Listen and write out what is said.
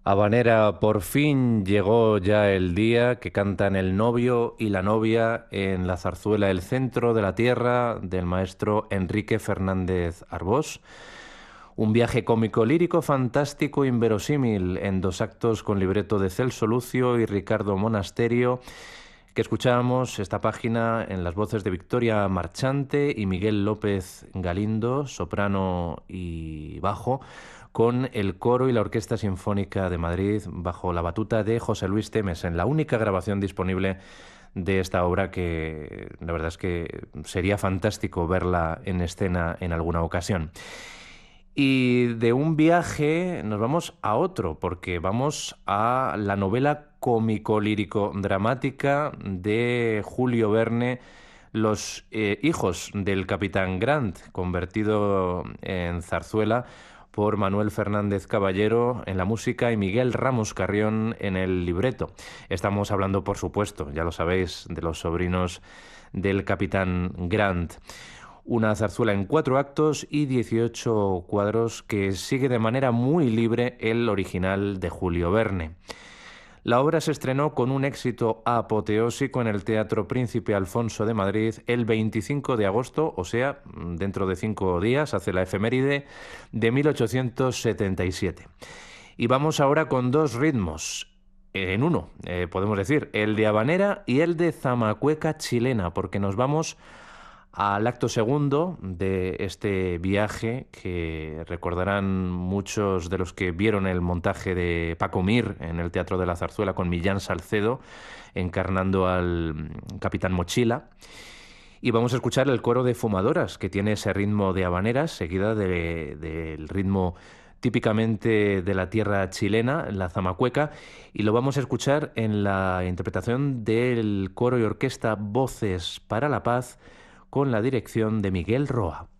Habanera, por fin llegó ya el día que cantan el novio y la novia en la zarzuela El centro de la tierra del maestro Enrique Fernández Arbós. Un viaje cómico lírico fantástico inverosímil en dos actos con libreto de Celso Lucio y Ricardo Monasterio, que escuchábamos esta página en las voces de Victoria Marchante y Miguel López Galindo, soprano y bajo, con el coro y la Orquesta Sinfónica de Madrid bajo la batuta de José Luis Temes, en la única grabación disponible de esta obra que la verdad es que sería fantástico verla en escena en alguna ocasión. Y de un viaje nos vamos a otro, porque vamos a la novela cómico-lírico-dramática de Julio Verne, Los hijos del Capitán Grant, convertido en zarzuela por Manuel Fernández Caballero en la música y Miguel Ramos Carrión en el libreto. Estamos hablando, por supuesto, ya lo sabéis, de los sobrinos del Capitán Grant. Una zarzuela en 4 actos y 18 cuadros que sigue de manera muy libre el original de Julio Verne. La obra se estrenó con un éxito apoteósico en el Teatro Príncipe Alfonso de Madrid el 25 de agosto, o sea, dentro de 5 días, hace la efeméride de 1877. Y vamos ahora con dos ritmos. En uno, podemos decir, el de habanera y el de zamacueca chilena, porque nos vamos al acto segundo de este viaje que recordarán muchos de los que vieron el montaje de Paco Mir en el Teatro de la Zarzuela con Millán Salcedo encarnando al Capitán Mochila. Y vamos a escuchar el coro de fumadoras, que tiene ese ritmo de habaneras, seguida del ritmo típicamente de la tierra chilena, la zamacueca, y lo vamos a escuchar en la interpretación del coro y orquesta Voces para la Paz, con la dirección de Miguel Roa.